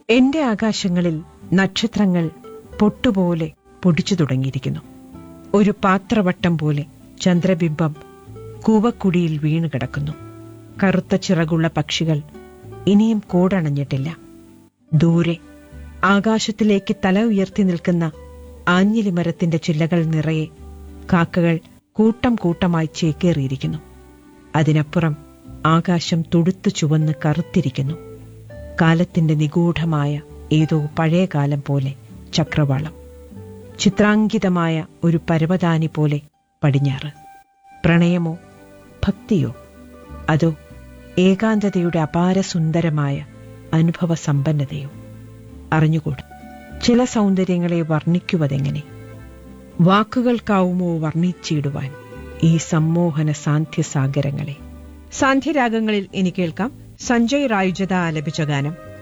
എന്റെ ആകാശങ്ങളിൽ നക്ഷത്രങ്ങൾ പൊട്ടുപോലെ പൊടിച്ചു തുടങ്ങിയിരിക്കുന്നു. ഒരു പാത്രവട്ടം പോലെ ചന്ദ്രബിംബം കൂവക്കുടിയിൽ വീണു കിടക്കുന്നു. കറുത്ത ചിറകുള്ള പക്ഷികൾ ഇനിയും കൂടണഞ്ഞിട്ടില്ല. ദൂരെ ആകാശത്തിലേക്ക് തല ഉയർത്തി നിൽക്കുന്ന ആഞ്ഞിലി മരത്തിന്റെ ചില്ലകൾ നിറയെ കാക്കകൾ കൂട്ടം കൂട്ടമായി ചേക്കേറിയിരിക്കുന്നു. അതിനപ്പുറം ആകാശം തുടുത്തു ചുവന്ന് കറുത്തിരിക്കുന്നു. കാലത്തിന്റെ നിഗൂഢമായ ഏതോ പഴയകാലം പോലെ ചക്രവാളം. ചിത്രാങ്കിതമായ ഒരു പരവതാനി പോലെ പടിഞ്ഞാറ്. പ്രണയമോ ഭക്തിയോ, അതോ ഏകാന്തതയുടെ അപാരസുന്ദരമായ അനുഭവ സമ്പന്നതയോ അറിഞ്ഞുകൂടും. ചില സൗന്ദര്യങ്ങളെ വർണ്ണിക്കുവതെങ്ങനെ? വാക്കുകൾക്കാവുമോ വർണ്ണിച്ചിടുവാൻ ഈ സമ്മോഹന സാന്ധ്യസാഗരങ്ങളെ? സാന്ധ്യരാഗങ്ങളിൽ ഇനി കേൾക്കാം സഞ്ജയ് റായുജത ആലപിച്ച ഗാനം